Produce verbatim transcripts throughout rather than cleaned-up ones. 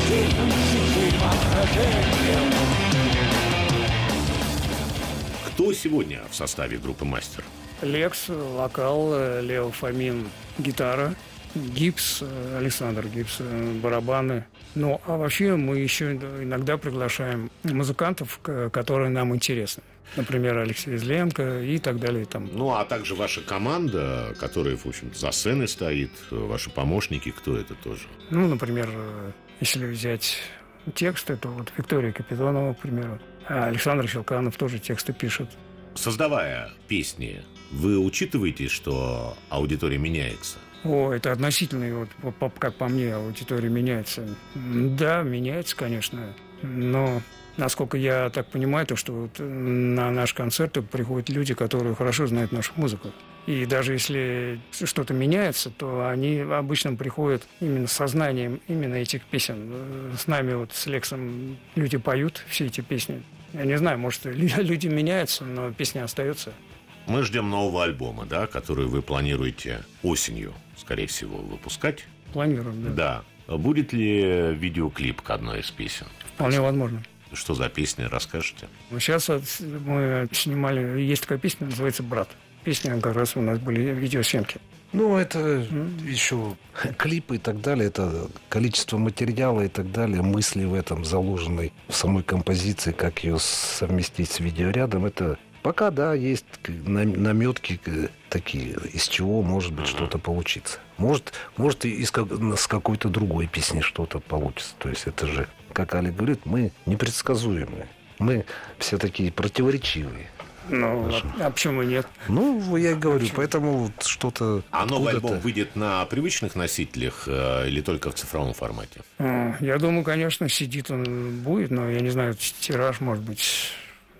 Кто сегодня в составе группы «Мастер»? Лекс, вокал, Лео Фомин, гитара, Гипс, Александр Гипс, барабаны. Ну, а вообще мы еще иногда приглашаем музыкантов, которые нам интересны. Например, Алексей Зленко и так далее. Там. Ну, а также ваша команда, которая, в общем-то, за сценой стоит, ваши помощники, кто это тоже? Ну, например, если взять тексты, то вот Виктория Капитонова, к примеру, а Александр Щелканов тоже тексты пишет. Создавая песни, вы учитываете, что аудитория меняется? О, это относительно, вот, как по мне, аудитория меняется. Да, меняется, конечно, но, насколько я так понимаю, то, что вот на наши концерты приходят люди, которые хорошо знают нашу музыку. И даже если что-то меняется, то они обычно приходят именно с сознанием именно этих песен. С нами вот с Лексом люди поют все эти песни. Я не знаю, может, люди меняются, но песня остается. Мы ждем нового альбома, да, который вы планируете осенью, скорее всего, выпускать. Планируем, да. Да. Будет ли видеоклип к одной из песен? Вполне возможно. Что за песня, расскажете? Сейчас мы снимали, есть такая песня, называется «Брат». Песня, как раз у нас были видеосъемки. Ну, это mm. еще клипы и так далее, это количество материала и так далее, мысли в этом заложенной в самой композиции, как ее совместить с видеорядом, это пока, да, есть наметки такие, из чего может быть mm-hmm. что-то получиться. Может, может и из, с какой-то другой песни что-то получится. То есть это же, как Аля говорит, мы непредсказуемые, мы все такие противоречивые. Ну, а, а почему нет? Ну, я и говорю, почему? Поэтому вот что-то... А новый альбом выйдет на привычных носителях э, или только в цифровом формате? А, я думаю, конечно, сидит он будет, но я не знаю, тираж, может быть,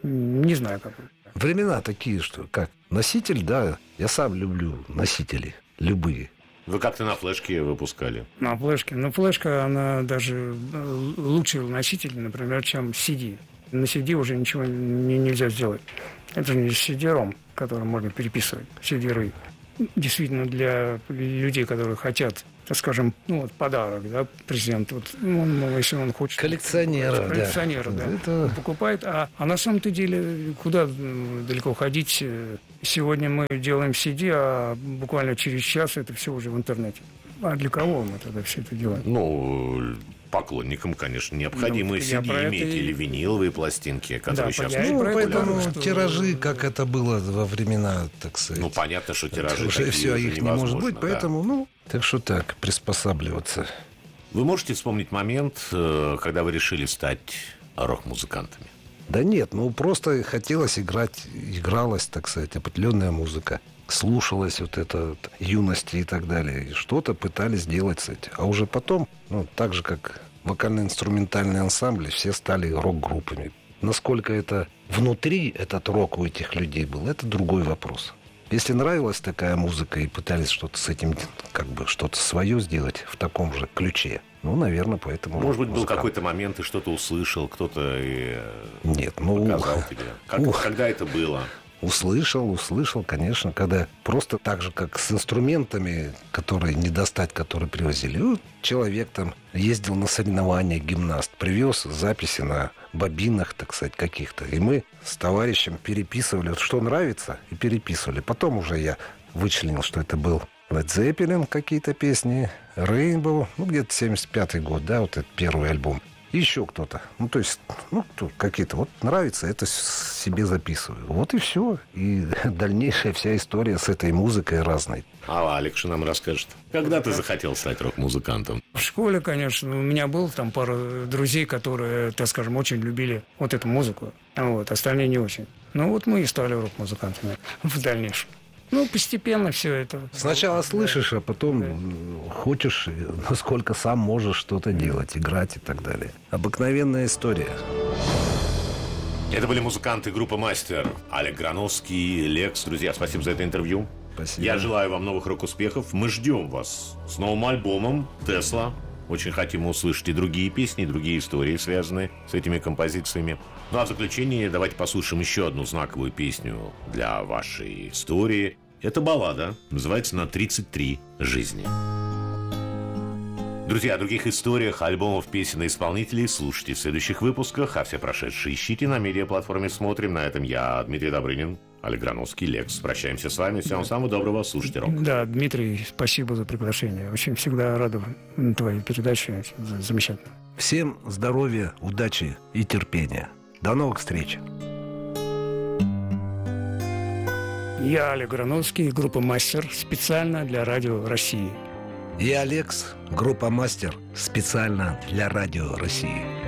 не знаю какой. Времена такие, что как носитель, да, я сам люблю носители, любые. Вы как-то на флешке выпускали? На флешке. Но флешка, она даже лучший носитель, например, чем си ди. На си ди уже ничего не, нельзя сделать. Это же не си ди-ром, который можно переписывать, си ди-ры. Действительно, для людей, которые хотят, так скажем, ну, вот подарок, да, президент, вот, он, если он хочет... Коллекционера, да. Коллекционера, да. Это... Он покупает, а, а на самом-то деле, куда далеко ходить? Сегодня мы делаем си ди, а буквально через час это все уже в интернете. А для кого мы тогда все это делаем? Ну... Поклонникам, конечно, необходимо ну, си ди иметь это... или виниловые пластинки, которые да, сейчас... Ну, поэтому что... тиражи, как это было во времена, так сказать... Ну, понятно, что тиражи уже такие все, их не может быть, да. Поэтому, ну, так что так, приспосабливаться. Вы можете вспомнить момент, когда вы решили стать рок-музыкантами? Да нет, ну, просто хотелось играть, игралась, так сказать, определенная музыка. Слушалась вот это вот, юности и так далее. И что-то пытались делать с этим. А уже потом, ну, так же, как вокально-инструментальные ансамбли, все стали рок-группами. Насколько это внутри этот рок у этих людей был, это другой вопрос. Если нравилась такая музыка и пытались что-то с этим, как бы, что-то свое сделать в таком же ключе, ну, наверное, поэтому... Может быть, был какой-то момент, и что-то услышал, кто-то и Нет, ну, показал тебе. Как, ух. Когда это было? Услышал, услышал, конечно, когда просто так же, как с инструментами, которые не достать, которые привозили. Вот человек там ездил на соревнования, гимнаст, привез записи на бобинах, так сказать, каких-то. И мы с товарищем переписывали, вот что нравится, и переписывали. Потом уже я вычленил, что это был Led Zeppelin, какие-то песни, Rainbow, ну, где-то семьдесят пятый год, да, вот этот первый альбом. И еще кто-то. Ну, то есть, ну, какие-то. Вот нравится, это себе записываю. Вот и все. И дальнейшая вся история с этой музыкой разной. А Алекс что нам расскажет? Когда ты захотел стать рок-музыкантом? В школе, конечно. У меня было там пара друзей, которые, так скажем, очень любили вот эту музыку. Вот, остальные не очень. Ну, вот мы и стали рок-музыкантами в дальнейшем. Ну, постепенно все это. Сначала слышишь, а потом да. хочешь, насколько сам можешь что-то делать, играть и так далее. Обыкновенная история. Это были музыканты группы «Мастер». Олег Грановский, Лекс. Друзья, спасибо за это интервью. Спасибо. Я желаю вам новых рок-успехов. Мы ждем вас с новым альбомом «Тесла». Очень хотим услышать и другие песни, и другие истории, связанные с этими композициями. Ну а в заключение давайте послушаем еще одну знаковую песню для вашей истории. Это баллада, называется «На тридцать три жизни». Друзья, о других историях, альбомов, песен и исполнителей слушайте в следующих выпусках, а все прошедшие ищите на медиаплатформе «Смотрим». На этом я, Дмитрий Добрынин, Олег Грановский, Лекс. Прощаемся с вами. Всего самого доброго. Слушайте рок. Да, Дмитрий, спасибо за приглашение. Очень всегда рад твоей передаче. Замечательно. Всем здоровья, удачи и терпения. До новых встреч. Я Олег Грановский, группа «Мастер», специально для Радио России. Я Алекс, группа «Мастер», специально для Радио России.